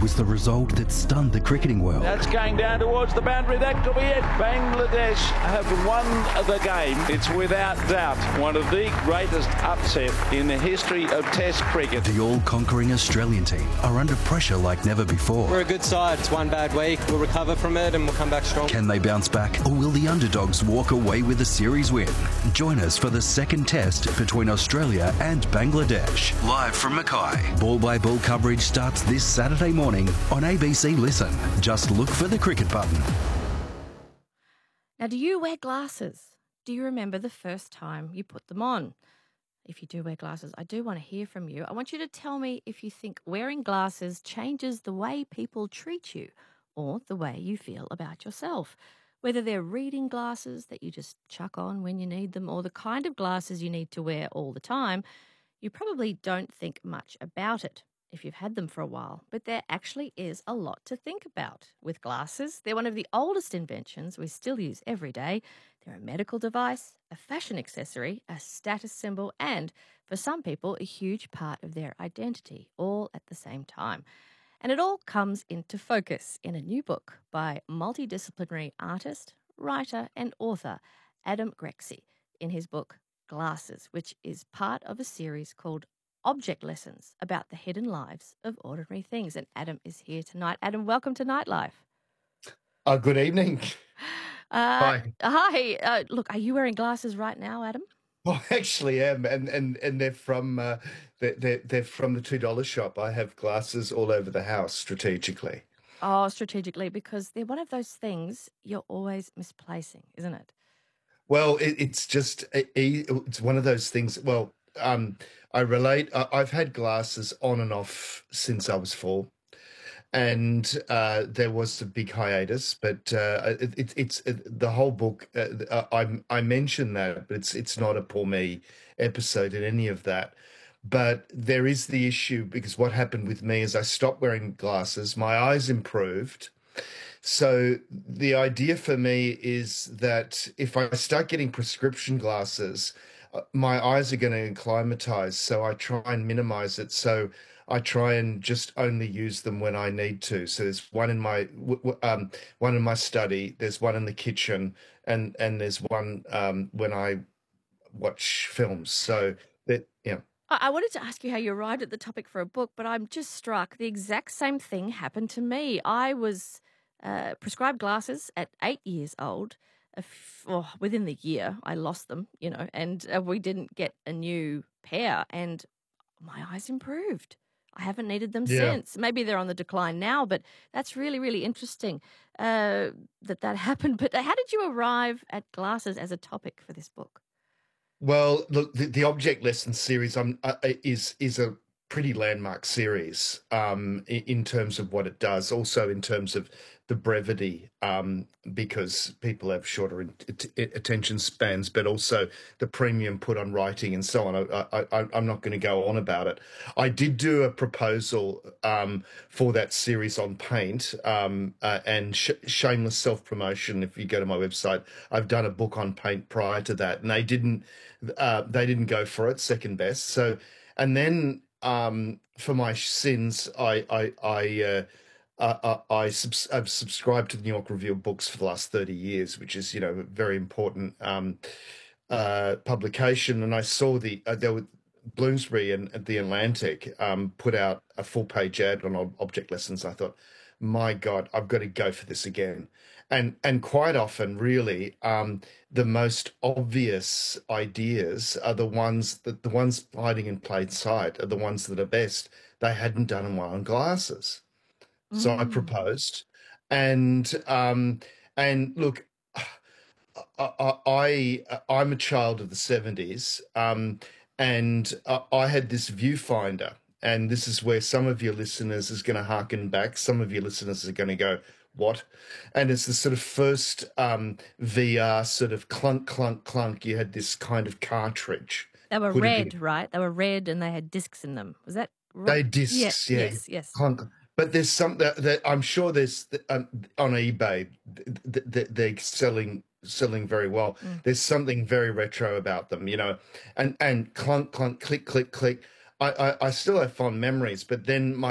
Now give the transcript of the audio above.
was the result that stunned the cricketing world. That's going down towards the boundary. That could be it. Bangladesh have won the game. It's without doubt one of the greatest upset in the history of Test cricket. The all-conquering Australian team are under pressure like never before. We're a good side. It's one bad week. We'll recover from it and we'll come back strong. Can they bounce back, or will the underdogs walk away with a series win? Join us for the second test between Australia and Bangladesh. Live from Mackay. Ball-by-ball coverage starts this Saturday morning on ABC Listen. Just look for the cricket button. Now, do you wear glasses? Do you remember the first time you put them on? If you do wear glasses, I do want to hear from you. I want you to tell me if you think wearing glasses changes the way people treat you or the way you feel about yourself. Whether they're reading glasses that you just chuck on when you need them or the kind of glasses you need to wear all the time, you probably don't think much about it if you've had them for a while. But there actually is a lot to think about with glasses. They're one of the oldest inventions we still use every day. They're a medical device, a fashion accessory, a status symbol, and for some people, a huge part of their identity, all at the same time. And it all comes into focus in a new book by multidisciplinary artist, writer, and author Adam Grexy in his book Glasses, which is part of a series called Object Lessons about the hidden lives of ordinary things. And Adam is here tonight. Adam, welcome to Nightlife. Good evening. Hi. Hi. Look, are you wearing glasses right now, Adam? Well, I actually am, and they're from they're from the $2 shop. I have glasses all over the house strategically. Oh, strategically, because they're one of those things you're always misplacing, isn't it? Well, it's one of those things. Well, I relate. I've had glasses on and off since I was 4. And there was a big hiatus, but it's the whole book. I mentioned that, but it's not a poor me episode in any of that. But there is the issue because what happened with me is I stopped wearing glasses. My eyes improved. So the idea for me is that if I start getting prescription glasses, my eyes are going to acclimatize. So I try and minimize it. So I try and just only use them when I need to. So there's one in my study, there's one in the kitchen, and there's one when I watch films. So that, yeah. I wanted to ask you how you arrived at the topic for a book, but I'm just struck. The exact same thing happened to me. I was prescribed glasses at 8 years old. Within the year, I lost them, and we didn't get a new pair, and my eyes improved. I haven't needed them since. Maybe they're on the decline now, but that's really, really interesting that happened. But how did you arrive at glasses as a topic for this book? Well, look, the Object Lessons series is a pretty landmark series in terms of what it does, also in terms of the brevity, because people have shorter attention spans, but also the premium put on writing and so on. I'm not going to go on about it. I did do a proposal for that series on paint, and shameless self-promotion. If you go to my website, I've done a book on paint prior to that, and they didn't go for it, second best. So, and then for my sins, I've subscribed to the New York Review of Books for the last 30 years, which is, a very important publication. And I saw there were Bloomsbury and The Atlantic put out a full-page ad on Object Lessons. I thought, my God, I've got to go for this again. And quite often, really, the most obvious ideas are the ones hiding in plain sight are the ones that are best. They hadn't done them while on glasses. So I proposed, and look, I'm a child of the 70s, and I had this viewfinder, and this is where some of your listeners is going to harken back. Some of your listeners are going to go, what? And it's the sort of first VR sort of clunk, clunk, clunk. You had this kind of cartridge. They were red, right? They were red and they had discs in them. Was that right? They had discs, yeah. Yes. Clunk. But there's some that I'm sure there's on eBay they're selling very well. There's something very retro about them, and clunk, clunk, click, click, click. I still have fond memories, but then my